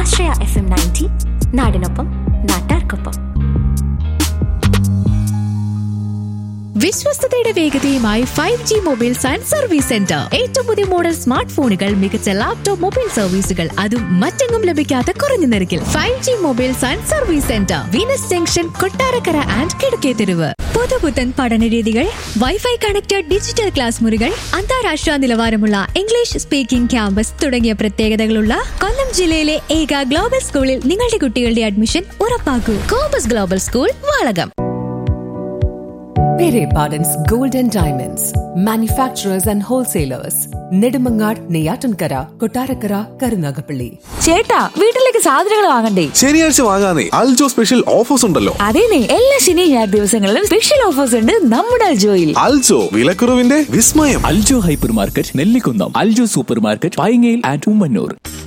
ആശ്രയ FM 90 നാടിനൊപ്പം നാട്ടാർക്കൊപ്പം. വിശ്വസ്തയുടെ വേഗതയുമായി 5G mobiles and service centre. ഏറ്റവും പുതിയ മോഡൽ സ്മാർട്ട് ഫോണുകൾ, മികച്ച ലാപ്ടോപ്പ് മൊബൈൽ സർവീസുകൾ, അതും മറ്റെങ്ങും ലഭിക്കാത്ത കുറഞ്ഞ നിരക്കിൽ. 5G mobiles and service centre, Venus junction, Kottarakkara and Kizhakketheruvu. പുതുപുത്തൻ പഠനരീതികൾ, വൈഫൈ കണക്റ്റഡ് ഡിജിറ്റൽ ക്ലാസ് മുറികൾ, അന്താരാഷ്ട്ര നിലവാരമുള്ള ഇംഗ്ലീഷ് സ്പീക്കിംഗ് ക്യാമ്പസ് തുടങ്ങിയ പ്രത്യേകതകളുള്ള കൊല്ലം ജില്ലയിലെ ഏക ഗ്ലോബൽ സ്കൂളിൽ നിങ്ങളുടെ കുട്ടികളുടെ admission ഉറപ്പാക്കൂ. Compass global school, Valakom. Pere Pardon's Gold and Diamonds, manufacturers and wholesalers. Nedumangad, Neyyattinkara, Kottarakkara, Karunagappally. ചേട്ടാ, വീട്ടിലേക്ക് സാധനങ്ങൾ വാങ്ങണ്ടേ? ശനിയാഴ്ച വാങ്ങാനേ, അൽജോ സ്പെഷ്യൽ ഓഫേഴ്സ് ഉണ്ടല്ലോ. അതേനെ, എല്ലാ ശനി ഞായർ ദിവസങ്ങളിലും സ്പെഷ്യൽ ഓഫേഴ്സ് ഉണ്ട് നമ്മുടെ അൽജോയിൽ. അൽജോ, വിലക്കുറവിന്റെ വിസ്മയം. Aljo hyper market, Nellikunnam, Aljo super market, പൈങ്ങയിൽ and Ummannoor.